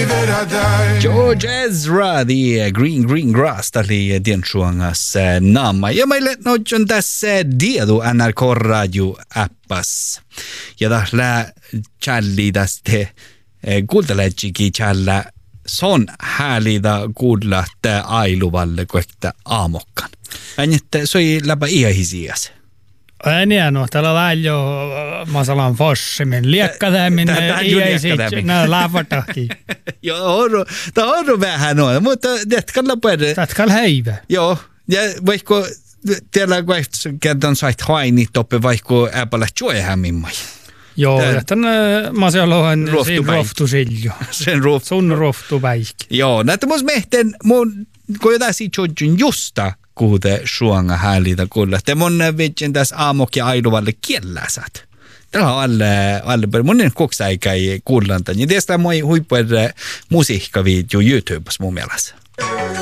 George Ezra, the Green Grass, tali diensuangas naama. Ja meille on tässä diedu NRK Radio appas. Ja tällä challi tästä kuunteletsikin challa son häälitä kuulla tää ailuvalle koekta aamokkan. Äänette soi läpä iähisiäs. Niin, no täällä läjö masalan fossimin liekkatämin iäisit nää läpätäkin. Joo, tää on vähän noin, mutta jätkalla pärä. Jätkalla häivä. Joo, ja vaikka tiedä kertaan sait hainit oppe vaikka äpällä juohämimmai. Joo, tämän masalohan siinä roftusiljo. Sun roftupäikki. Joo, näitä mun mehten, kun jotain siitä on justa kuute suanga häälitä kuulla. Te mun vitsin tässä aamok ja ailuvalle kielläsät. Täällä on alle monen koksäikäi kuullaan. Ja tästä moi huippuer musiikkavideo YouTubessa mun mielestä.